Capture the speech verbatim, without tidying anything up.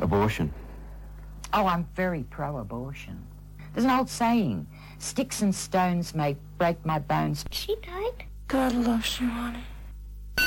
Abortion. Oh, I'm very pro-abortion. There's an old saying, sticks and stones may break my bones. She died? God loves you, honey.